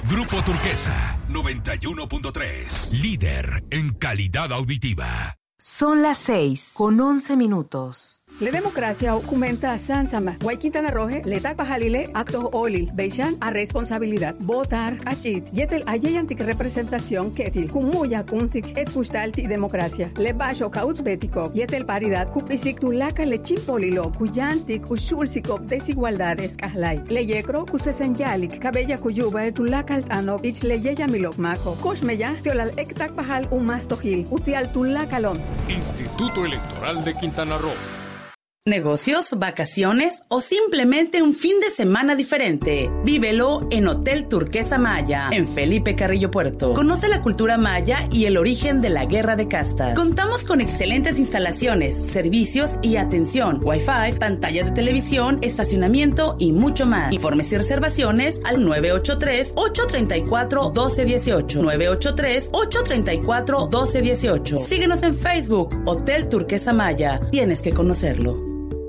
Grupo Turquesa 91.3. Líder en calidad auditiva. Son las 6:11. La democracia aumenta Sansama, Guayquintana Roje, Letak Pajalile, Acto Olil, Beishan a responsabilidad. Votar, Achit, Yetel Ayeyantik representación Ketil, Kumuya Kunsik, Et Kustalti democracia. Le Basho Kauzbético, Yetel paridad, Kupisik Tulaka Lechim Polilo, Kuyantik, Ushulsiko, desigualdades, Kahlai. Le Yekro, Kusesenyalik, Cabella Kuyuba, Tulaka Altano, Ich Leyeya Milok Mako, Koshmeya, Teolal Ektak Pajal Umastojil, Utial Tulakalon. Instituto Electoral de Quintana Roo. Negocios, vacaciones o simplemente un fin de semana diferente. Vívelo en Hotel Turquesa Maya, en Felipe Carrillo Puerto. Conoce la cultura maya y el origen de la guerra de castas. Contamos con excelentes instalaciones, servicios y atención, Wi-Fi, pantallas de televisión, estacionamiento y mucho más. Informes y reservaciones al 983-834-1218. 983-834-1218. Síguenos en Facebook, Hotel Turquesa Maya. Tienes que conocerlo.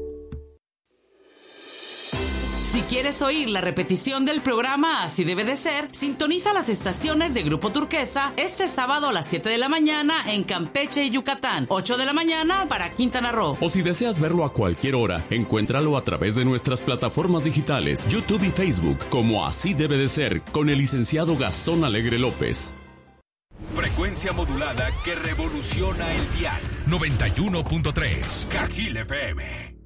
Si quieres oír la repetición del programa Así Debe de Ser, sintoniza las estaciones de Grupo Turquesa este sábado a las 7 de la mañana en Campeche y Yucatán, 8 de la mañana para Quintana Roo. O si deseas verlo a cualquier hora, encuéntralo a través de nuestras plataformas digitales, YouTube y Facebook, como Así Debe de Ser, con el licenciado Gastón Alegre López. Frecuencia modulada que revoluciona el dial. 91.3 Cajil FM.